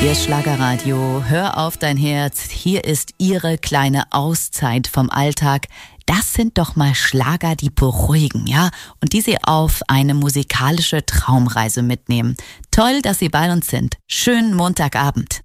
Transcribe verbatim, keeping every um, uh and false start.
Ihr Schlagerradio, hör auf dein Herz, hier ist Ihre kleine Auszeit vom Alltag. Das sind doch mal Schlager, die beruhigen, ja? Und die Sie auf eine musikalische Traumreise mitnehmen. Toll, dass Sie bei uns sind. Schönen Montagabend.